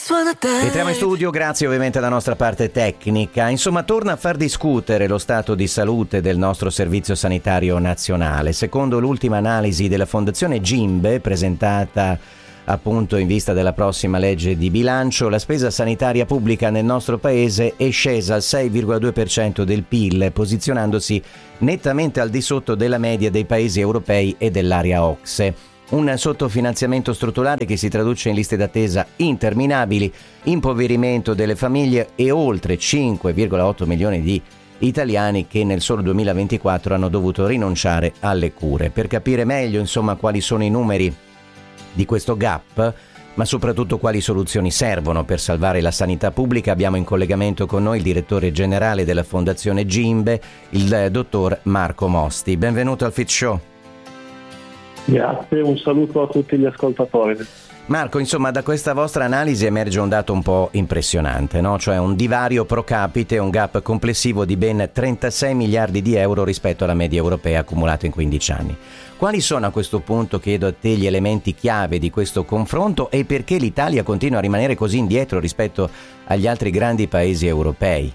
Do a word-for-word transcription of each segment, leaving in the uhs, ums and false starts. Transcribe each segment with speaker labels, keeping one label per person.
Speaker 1: Entriamo in studio, grazie ovviamente alla nostra parte tecnica. Insomma, torna a far discutere lo stato di salute del nostro Servizio Sanitario Nazionale. Secondo l'ultima analisi della Fondazione Gimbe, presentata appunto in vista della prossima legge di bilancio, la spesa sanitaria pubblica nel nostro paese è scesa al sei virgola due per cento del P I L, posizionandosi nettamente al di sotto della media dei paesi europei e dell'area O C S E. Un sottofinanziamento strutturale che si traduce in liste d'attesa interminabili, impoverimento delle famiglie e oltre cinque virgola otto milioni di italiani che nel solo duemilaventiquattro hanno dovuto rinunciare alle cure. Per capire meglio, insomma, quali sono i numeri di questo gap, ma soprattutto quali soluzioni servono per salvare la sanità pubblica, abbiamo in collegamento con noi il direttore generale della Fondazione Gimbe, il dottor Marco Mosti. Benvenuto al Fit Show.
Speaker 2: Grazie, un saluto a tutti gli ascoltatori.
Speaker 1: Marco, insomma, da questa vostra analisi emerge un dato un po' impressionante, no? Cioè un divario pro capite, un gap complessivo di ben trentasei miliardi di euro rispetto alla media europea accumulato in quindici anni. Quali sono a questo punto, chiedo a te, gli elementi chiave di questo confronto e perché l'Italia continua a rimanere così indietro rispetto agli altri grandi paesi europei?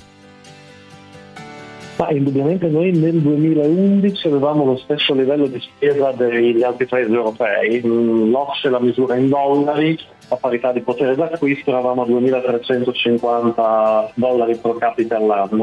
Speaker 2: Ma indubbiamente noi nel duemilaundici avevamo lo stesso livello di spesa degli altri paesi europei. L'O C S E la misura in dollari, a parità di potere d'acquisto eravamo a duemilatrecentocinquanta dollari pro capite all'anno.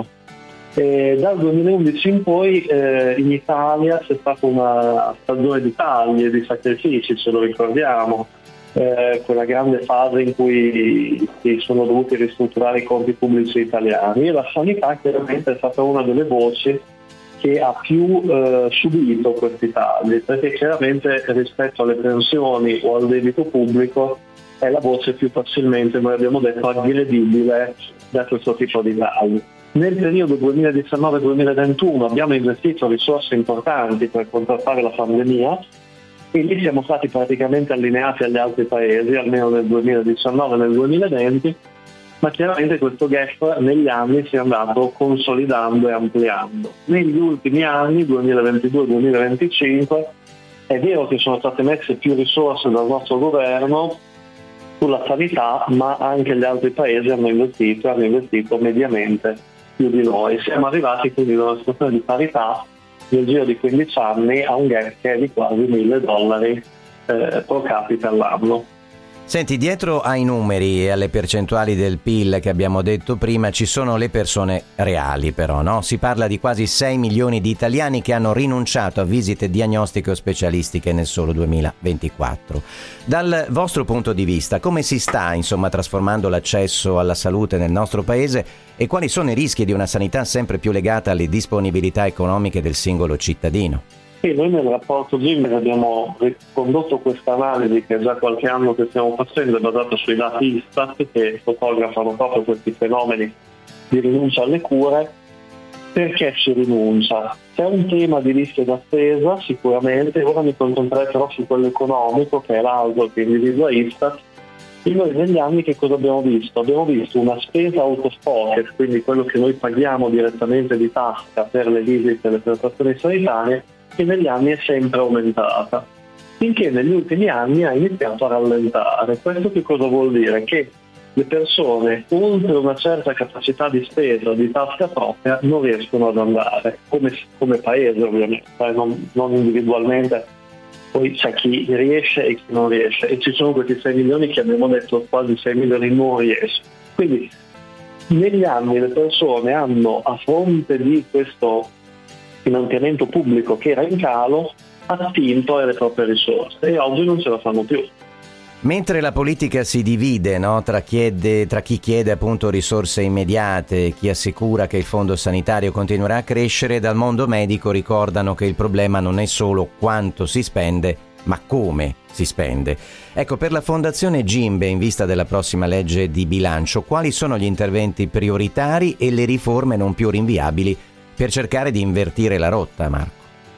Speaker 2: E dal duemilaundici in poi eh, in Italia c'è stata una stagione di tagli e di sacrifici, ce lo ricordiamo. Eh, quella grande fase in cui si sono dovuti ristrutturare i conti pubblici italiani, e la sanità chiaramente è stata una delle voci che ha più eh, subito questi tagli, perché chiaramente rispetto alle pensioni o al debito pubblico è la voce più facilmente, noi abbiamo detto, aggredibile da questo tipo di tagli. Nel periodo duemiladiciannove duemilaventuno abbiamo investito risorse importanti per contrastare la pandemia, e lì siamo stati praticamente allineati agli altri paesi, almeno nel duemiladiciannove e nel duemilaventi, ma chiaramente questo gap negli anni si è andato consolidando e ampliando. Negli ultimi anni, duemilaventidue duemilaventicinque, è vero che sono state messe più risorse dal nostro governo sulla sanità, ma anche gli altri paesi hanno investito, hanno investito mediamente più di noi. Siamo arrivati quindi ad una situazione di parità nel giro di quindici anni a un gap che è di quasi mille dollari eh, pro capite all'anno.
Speaker 1: Senti, dietro ai numeri e alle percentuali del P I L che abbiamo detto prima ci sono le persone reali, però, no? Si parla di quasi sei milioni di italiani che hanno rinunciato a visite diagnostiche o specialistiche nel solo duemilaventiquattro. Dal vostro punto di vista, come si sta, insomma, trasformando l'accesso alla salute nel nostro paese e quali sono i rischi di una sanità sempre più legata alle disponibilità economiche del singolo cittadino?
Speaker 2: Sì, noi nel rapporto Gimbe abbiamo condotto questa analisi che è già qualche anno che stiamo facendo, è basata sui dati Istat che fotografano proprio questi fenomeni di rinuncia alle cure. Perché si rinuncia? C'è un tema di liste d'attesa sicuramente, ora mi concentrerò su quello economico che è l'altro che individua Istat. E noi negli anni che cosa abbiamo visto? Abbiamo visto una spesa out of pocket, quindi quello che noi paghiamo direttamente di tasca per le visite e le prestazioni sanitarie, che negli anni è sempre aumentata, finché negli ultimi anni ha iniziato a rallentare. Questo che cosa vuol dire? Che le persone oltre una certa capacità di spesa di tasca propria non riescono ad andare, come, come paese ovviamente, non, non individualmente, poi c'è chi riesce e chi non riesce, e ci sono questi sei milioni che abbiamo detto, quasi sei milioni non riescono. Quindi negli anni le persone hanno, a fronte di questo finanziamento pubblico che era in calo, attinto alle proprie risorse e oggi non ce la fanno più.
Speaker 1: Mentre la politica si divide, no, tra, chiede, tra chi chiede appunto risorse immediate e chi assicura che il fondo sanitario continuerà a crescere, dal mondo medico ricordano che il problema non è solo quanto si spende, ma come si spende. Ecco, per la Fondazione Gimbe, in vista della prossima legge di bilancio, quali sono gli interventi prioritari e le riforme non più rinviabili per cercare di invertire la rotta, Marco?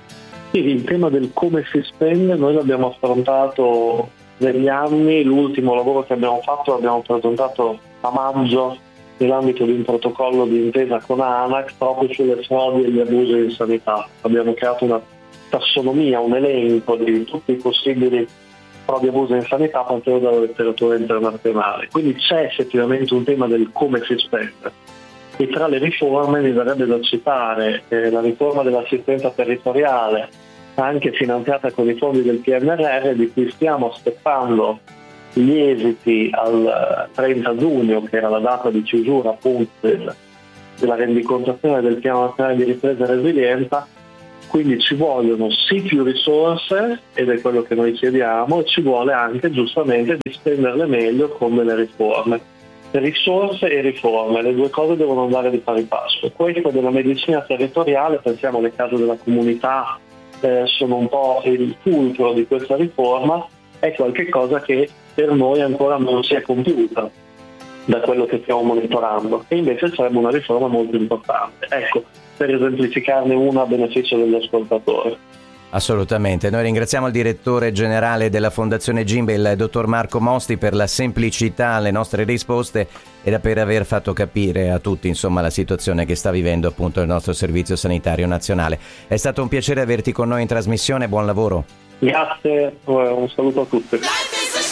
Speaker 2: Sì, il tema del come si spende noi l'abbiamo affrontato negli anni. L'ultimo lavoro che abbiamo fatto l'abbiamo presentato a maggio nell'ambito di un protocollo di intesa con ANAC proprio sulle frodi e gli abusi in sanità. Abbiamo creato una tassonomia, un elenco di tutti i possibili frodi e abusi in sanità partendo dalla letteratura internazionale. Quindi c'è effettivamente un tema del come si spende. E tra le riforme mi verrebbe da citare eh, la riforma dell'assistenza territoriale, anche finanziata con i fondi del P N R R, di cui stiamo aspettando gli esiti al trenta giugno, che era la data di chiusura appunto del, della rendicontazione del Piano Nazionale di Ripresa e Resilienza. Quindi ci vogliono sì più risorse, ed è quello che noi chiediamo, e ci vuole anche giustamente di spenderle meglio con delle riforme. Risorse e riforme, le due cose devono andare di pari passo. Questo della medicina territoriale, pensiamo alle case della comunità, eh, sono un po' il fulcro di questa riforma, è qualcosa che per noi ancora non si è compiuta da quello che stiamo monitorando, e invece sarebbe una riforma molto importante. Ecco, per esemplificarne una a beneficio degli ascoltatori.
Speaker 1: Assolutamente, noi ringraziamo il direttore generale della Fondazione Gimbe, il dottor Marco Mosti, per la semplicità alle nostre risposte e per aver fatto capire a tutti, insomma, la situazione che sta vivendo appunto il nostro Servizio Sanitario Nazionale. È stato un piacere averti con noi in trasmissione, buon lavoro.
Speaker 2: Grazie, un saluto a tutti.